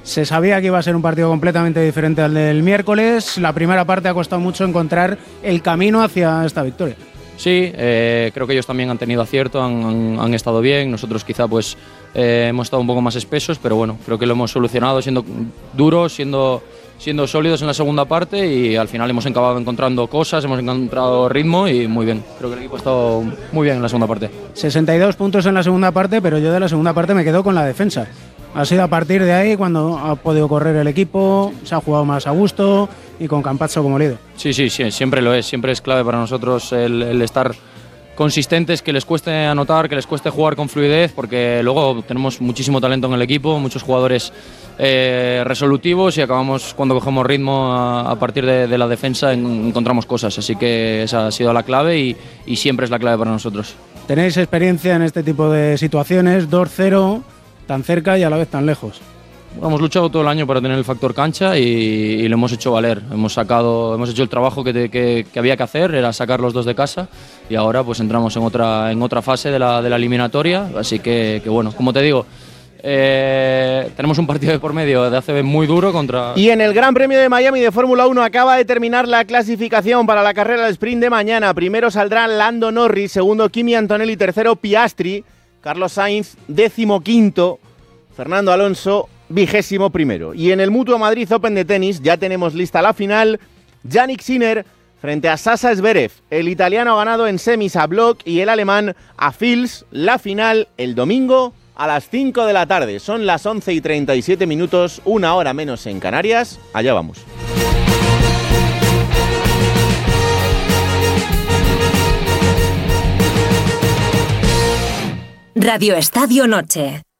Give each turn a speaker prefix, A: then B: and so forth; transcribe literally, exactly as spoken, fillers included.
A: Se sabía que iba a ser un partido completamente diferente al del miércoles. La primera parte ha costado mucho encontrar el camino hacia esta victoria.
B: Sí, eh, creo que ellos también han tenido acierto, han, han, han estado bien. Nosotros quizá pues eh, hemos estado un poco más espesos, pero bueno, creo que lo hemos solucionado siendo duros, siendo, siendo sólidos en la segunda parte, y al final hemos acabado encontrando cosas, hemos encontrado ritmo y muy bien. Creo que el equipo ha estado muy bien en la segunda parte.
A: sesenta y dos puntos en la segunda parte, pero yo de la segunda parte me quedo con la defensa. Ha sido a partir de ahí cuando ha podido correr el equipo, se ha jugado más a gusto y con Campazzo como líder.
B: Sí, sí, sí, siempre lo es, siempre es clave para nosotros el, el estar consistentes, que les cueste anotar, que les cueste jugar con fluidez, porque luego tenemos muchísimo talento en el equipo, muchos jugadores eh, resolutivos, y acabamos, cuando cogemos ritmo a, a partir de, de la defensa, en, encontramos cosas, así que esa ha sido la clave y, y siempre es la clave para nosotros.
A: Tenéis experiencia en este tipo de situaciones, dos cero, tan cerca y a la vez tan lejos.
B: Hemos luchado todo el año para tener el factor cancha y, y lo hemos hecho valer. Hemos sacado, hemos hecho el trabajo que, te, que, que había que hacer, era sacar los dos de casa, y ahora pues entramos en otra, en otra fase de la, de la eliminatoria, así que, que bueno, como te digo, eh, tenemos un partido de por medio de A C B muy duro contra...
C: Y en el Gran Premio de Miami de Fórmula uno acaba de terminar la clasificación para la carrera del sprint de mañana. Primero saldrán Lando Norris, segundo Kimi Antonelli, tercero Piastri, Carlos Sainz décimo quinto, Fernando Alonso vigésimo primero. Y en el Mutua Madrid Open de tenis ya tenemos lista la final. Jannik Sinner frente a Sasa Zverev. El italiano ha ganado en semis a Block y el alemán a Fils. La final el domingo a las cinco de la tarde. Son las once y treinta y siete minutos, una hora menos en Canarias. Allá vamos.
D: Radio Estadio Noche.